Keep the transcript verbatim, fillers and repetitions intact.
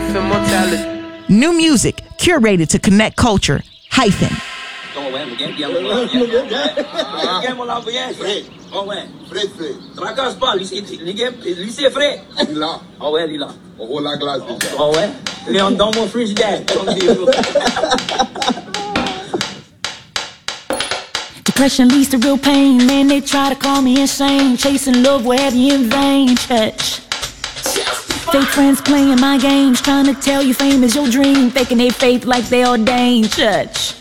hyphen mortality. New music curated to connect culture. Hyphen. Oh ouais, mais bien, mon bien. Fred. Oh ouais. Fred, Fred. Tracasse pas, lui c'est Fred. Il est là. Oh ouais, il est là. On roule la glace déjà. Oh ouais. Il est dans mon frigidaire. Depression leads to real pain. Man, they try to call me insane. Chasing love will have you in vain. Church. Fake friends playing my games, trying to tell you fame is your dream, faking their faith like they ordained. Church.